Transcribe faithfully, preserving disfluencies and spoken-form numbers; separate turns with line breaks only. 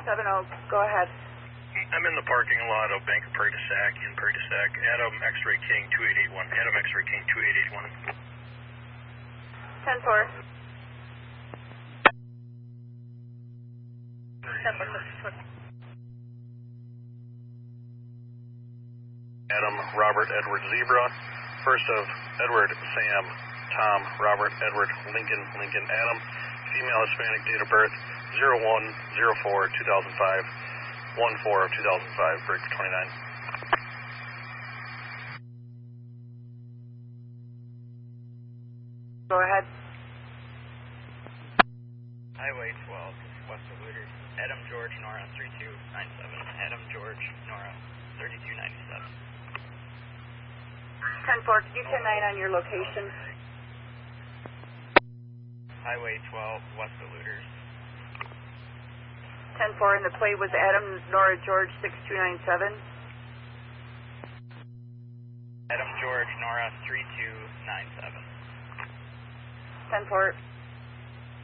seven oh, go ahead.
I'm in the parking lot of Bank of Prairie du Sac in Prairie du Sac. Adam X-Ray King two eight eight one. Adam X-Ray King two eight eight one.
ten four.
Adam Robert Edward Zebra. First of Edward Sam Tom Robert Edward Lincoln Lincoln Adam. Female Hispanic, date of birth zero one zero four two thousand five. one four of two thousand five, break twenty-nine.
Go ahead.
Highway twelve, west of Looters. Adam George Nora three two nine seven. Adam George Nora thirty-two ninety-seven.
ten four, can you ten nine on your location?
Highway twelve, west of Looters.
ten four, and the plate was Adam Nora George six two nine seven.
Adam George Nora three two nine seven.
ten four.